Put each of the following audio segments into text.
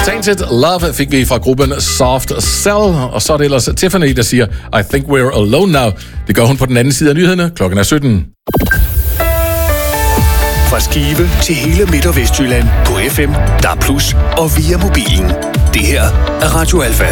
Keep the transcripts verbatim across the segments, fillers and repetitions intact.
Tainted Love fik vi fra gruppen Soft Cell, og så er det ellers Tiffany, der siger I think we're alone now. Det gør hun på den anden side af nyhederne. Klokken er sytten. Fra Skive til hele Midt- og Vestjylland på F M, D A B plus, og via mobilen. Det her er Radio Alfa.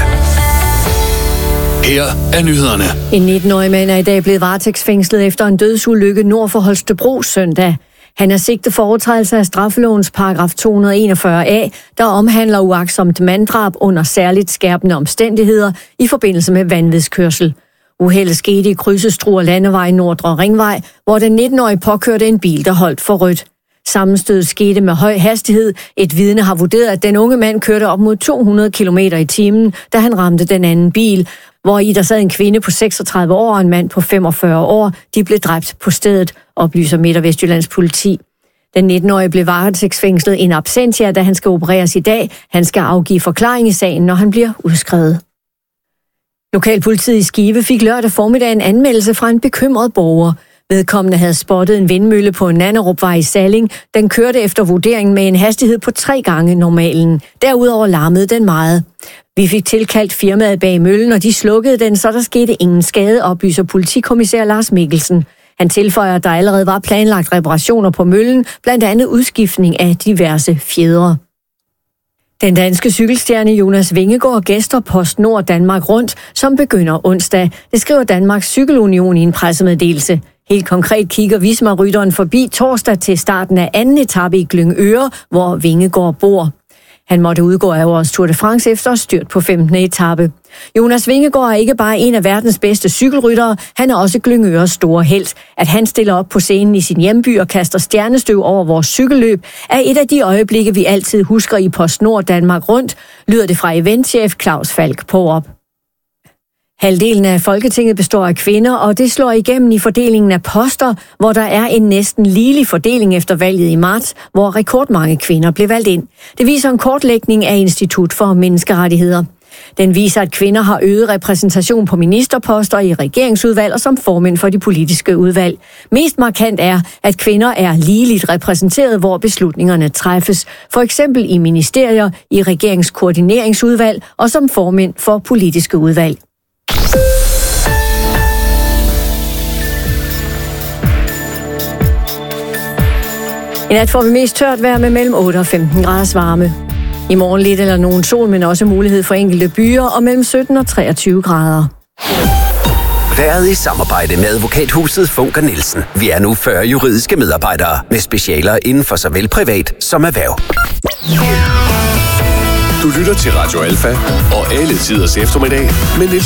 Her er nyhederne. En nitten-årig mand er i dag blevet varetægtsfængslet efter en dødsulykke nord for Holstebro søndag. Han er sigtet for overtrædelse af straffelovens paragraf to hundrede og enogfyrre A, der omhandler uagtsomt manddrab under særligt skærpende omstændigheder i forbindelse med vanvidskørsel. Uheldet skete i krydset Struer Landevej Nordre Ringvej, hvor den nitten-årige påkørte en bil, der holdt for rødt. Sammenstødet skete med høj hastighed. Et vidne har vurderet, at den unge mand kørte op mod to hundrede kilometer i timen, da han ramte den anden bil, hvor i der sad en kvinde på seksogtredive år og en mand på femogfyrre år. De blev dræbt på stedet, oplyser Midt- og Vestjyllands politi. Den nitten-årige blev varetægtsfængslet in absentia, da han skal opereres i dag. Han skal afgive forklaring i sagen, når han bliver udskrevet. Lokalpolitiet i Skive fik lørdag formiddag en anmeldelse fra en bekymret borger. Vedkommende havde spottet en vindmølle på Nanderupvej i Salling. Den kørte efter vurderingen med en hastighed på tre gange normalen. Derudover larmede den meget. Vi fik tilkaldt firmaet bag møllen, og de slukkede den, så der skete ingen skade, oplyser politikommissær Lars Mikkelsen. Han tilføjer, at der allerede var planlagt reparationer på møllen, blandt andet udskiftning af diverse fjedre. Den danske cykelstjerne Jonas Vingegaard gæster PostNord Danmark Rundt, som begynder onsdag. Det skriver Danmarks Cykelunion i en pressemeddelelse. Helt konkret kigger Visma-rytteren forbi torsdag til starten af anden etape i Glyngøre, hvor Vingegaard bor. Han måtte udgå af årets Tour de France efter styrt på femtende etape. Jonas Vingegaard er ikke bare en af verdens bedste cykelryttere, han er også Glyngøres store helt. At han stiller op på scenen i sin hjemby og kaster stjernestøv over vores cykelløb, er et af de øjeblikke, vi altid husker i PostNord Danmark Rundt, lyder det fra eventchef Claus Falk Paarup. Halvdelen af Folketinget består af kvinder, og det slår igennem i fordelingen af poster, hvor der er en næsten ligelig fordeling efter valget i marts, hvor rekordmange kvinder blev valgt ind. Det viser en kortlægning af Institut for Menneskerettigheder. Den viser, at kvinder har øget repræsentation på ministerposter i regeringsudvalg og som formænd for de politiske udvalg. Mest markant er, at kvinder er ligeligt repræsenteret, hvor beslutningerne træffes. For eksempel i ministerier, i regeringskoordineringsudvalg og som formænd for politiske udvalg. I nat får vi mest tørt vejr med mellem otte og femten graders varme. I morgen lidt eller nogen sol, men også mulighed for enkelte byer og mellem sytten og treogtyve grader. Været i samarbejde med advokathuset Funker Nielsen. Vi er nu fyrre juridiske medarbejdere med specialer inden for såvel privat som erhverv. Du lytter til Radio Alfa og alle tiders eftermiddag med Niels